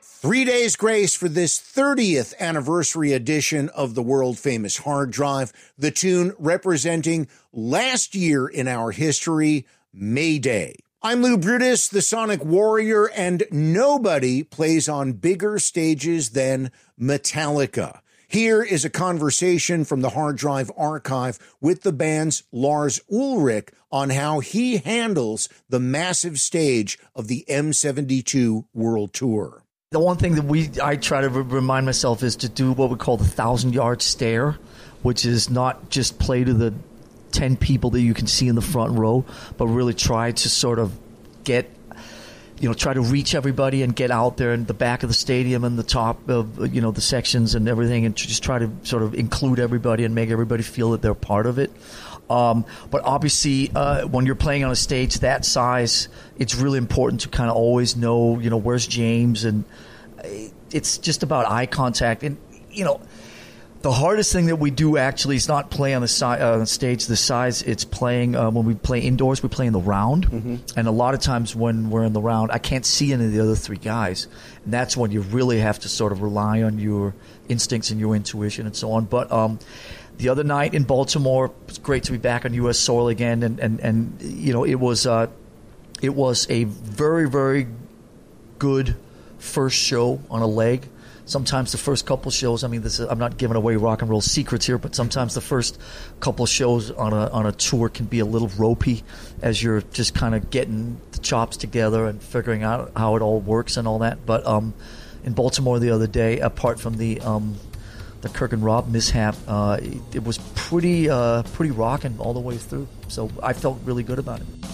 3 days grace for this 30th anniversary edition of the world-famous Hard Drive, the tune representing last year in our history, May Day. I'm Lou Brutus, the Sonic Warrior, and nobody plays on bigger stages than Metallica. Here is a conversation from the Hard Drive archive with the band's Lars Ulrich on how he handles the massive stage of the M72 World Tour. The one thing that I try to remind myself is to do what we call the 1,000-yard stare, which is not just play to the 10 people that you can see in the front row, but really try to sort of try to reach everybody and get out there in the back of the stadium and the top of, the sections and everything, and just try to sort of include everybody and make everybody feel that they're part of it. But obviously, when you're playing on a stage that size, it's really important to kind of always know, where's James, and it's just about eye contact. And, the hardest thing that we do actually is not play on the stage this size. It's playing when we play indoors. We play in the round, and a lot of times when we're in the round, I can't see any of the other three guys, and that's when you really have to sort of rely on your instincts and your intuition and so on. But the other night in Baltimore, it was great to be back on U.S. soil again, and it was a very, very good first show on a leg. Sometimes the first couple shows, I'm not giving away rock and roll secrets here, but sometimes the first couple shows on a tour can be a little ropey as you're just kind of getting the chops together and figuring out how it all works and all that. But in Baltimore the other day, apart from the Kirk and Rob mishap, it was pretty rocking all the way through. So I felt really good about it.